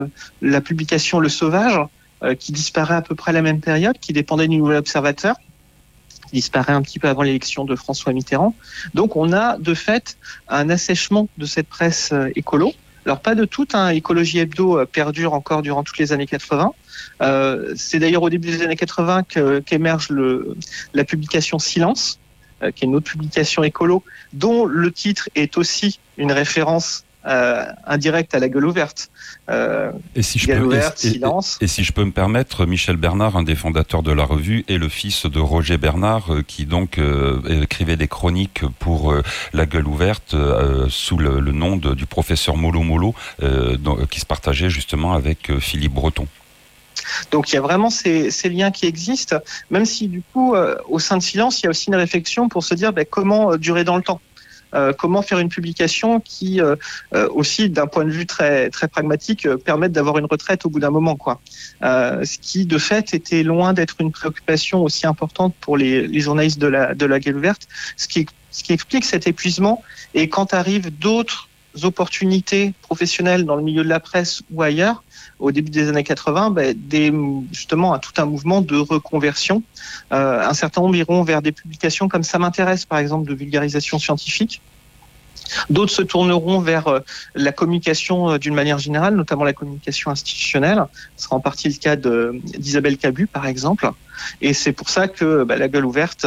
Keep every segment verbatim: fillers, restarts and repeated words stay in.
la publication Le Sauvage, euh, qui disparaît à peu près à la même période, qui dépendait du Nouvel Observateur, qui disparaît un petit peu avant l'élection de François Mitterrand. Donc on a de fait un assèchement de cette presse euh, écolo. Alors pas de toute, hein, Écologie Hebdo euh, perdure encore durant toutes les années quatre-vingts. Euh, c'est d'ailleurs au début des années quatre-vingts que, qu'émerge le, la publication Silence, euh, qui est une autre publication écolo, dont le titre est aussi une référence Euh, indirect à la gueule ouverte. Euh, et, si je gueule peux, ouverte, et, et, silence. Et, et si je peux me permettre, Michel Bernard, un des fondateurs de la revue, est le fils de Roger Bernard, euh, qui donc euh, écrivait des chroniques pour euh, la gueule ouverte euh, sous le, le nom de, du professeur Molo Molo, euh, dont, qui se partageait justement avec euh, Philippe Breton. Donc il y a vraiment ces, ces liens qui existent, même si du coup, euh, au sein de Silence, il y a aussi une réflexion pour se dire ben, comment durer dans le temps. Euh, comment faire une publication qui, euh, euh, aussi, d'un point de vue très très pragmatique, euh, permette d'avoir une retraite au bout d'un moment, quoi. Euh, ce qui, de fait, était loin d'être une préoccupation aussi importante pour les, les journalistes de la de la gueule ouverte. Ce qui ce qui explique cet épuisement. Et quand arrivent d'autres opportunités professionnelles dans le milieu de la presse ou ailleurs, au début des années quatre-vingts, ben, des, justement, tout un mouvement de reconversion. Euh, un certain nombre iront vers des publications comme Ça m'intéresse, par exemple, de vulgarisation scientifique. D'autres se tourneront vers euh, la communication euh, d'une manière générale, notamment la communication institutionnelle. Ce sera en partie le cas de, d'Isabelle Cabu, par exemple. Et c'est pour ça que bah, la gueule ouverte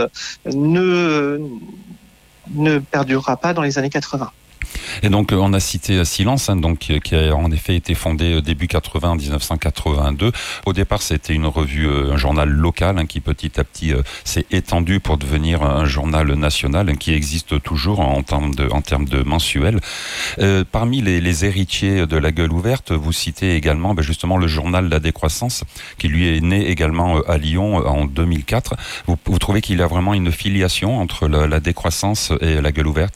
ne, ne perdurera pas dans les années quatre-vingts. Et donc on a cité Silence, hein, donc qui a en effet été fondé début quatre-vingts, en dix-neuf cent quatre-vingt-deux. Au départ, c'était une revue, un journal local, hein, qui petit à petit euh, s'est étendu pour devenir un journal national, hein, qui existe toujours en termes de, en termes de mensuel. Euh, parmi les, les héritiers de la gueule ouverte, vous citez également ben, justement le journal La Décroissance, qui lui est né également à Lyon en deux mille quatre. Vous, vous trouvez qu'il y a vraiment une filiation entre la, la Décroissance et la gueule ouverte ?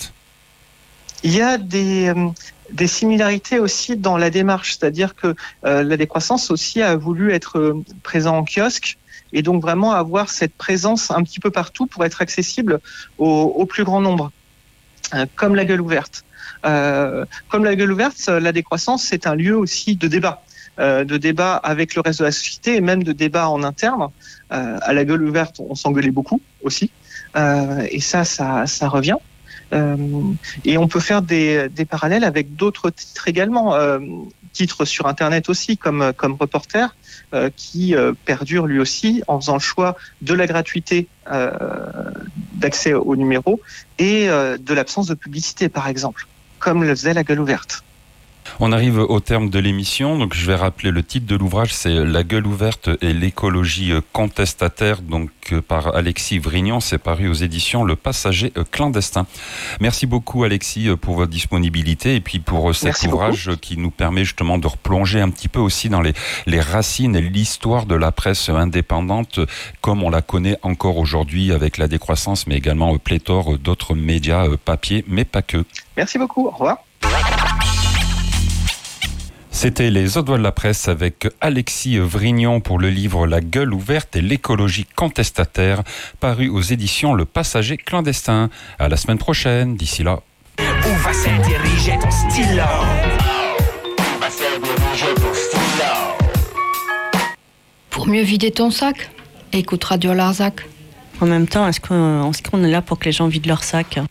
Il y a des, euh, des similarités aussi dans la démarche, c'est-à-dire que euh, la Décroissance aussi a voulu être euh, présent en kiosque et donc vraiment avoir cette présence un petit peu partout pour être accessible au, au plus grand nombre, euh, comme la gueule ouverte. Euh, comme la gueule ouverte, la Décroissance, c'est un lieu aussi de débat, euh, de débat avec le reste de la société et même de débat en interne. Euh, à la gueule ouverte, on s'engueulait beaucoup aussi, euh, et ça, ça, ça revient. Euh, et on peut faire des, des parallèles avec d'autres titres également, euh, titres sur Internet aussi, comme, comme Reporter, euh, qui euh, perdure lui aussi en faisant le choix de la gratuité euh, d'accès au numéro et euh, de l'absence de publicité, par exemple, comme le faisait la gueule ouverte. On arrive au terme de l'émission, donc je vais rappeler le titre de l'ouvrage, c'est La gueule ouverte et l'écologie contestataire, donc par Alexis Vrignon, c'est paru aux éditions Le Passager clandestin. Merci beaucoup Alexis pour votre disponibilité et puis pour cet Merci ouvrage beaucoup. Qui nous permet justement de replonger un petit peu aussi dans les, les racines et l'histoire de la presse indépendante comme on la connaît encore aujourd'hui avec La Décroissance, mais également pléthore d'autres médias papier, mais pas que. Merci beaucoup, au revoir. C'était les Audois de la presse avec Alexis Vrignon pour le livre La gueule ouverte et l'écologie contestataire, paru aux éditions Le Passager clandestin. À la semaine prochaine, d'ici là. Où va se diriger ton stylo? Où va se diriger ton stylo? Pour mieux vider ton sac, écoute Radio Larzac. En même temps, est-ce qu'on, est-ce qu'on est là pour que les gens vident leur sac ?